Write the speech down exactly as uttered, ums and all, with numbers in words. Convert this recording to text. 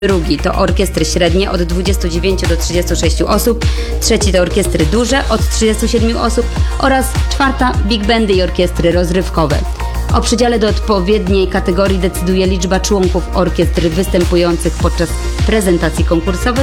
Drugi to orkiestry średnie od dwudziestu dziewięciu do trzydziestu sześciu osób, trzeci to orkiestry duże od trzydziestu siedmiu osób oraz czwarta big bandy i orkiestry rozrywkowe. O przydziale do odpowiedniej kategorii decyduje liczba członków orkiestry występujących podczas prezentacji konkursowych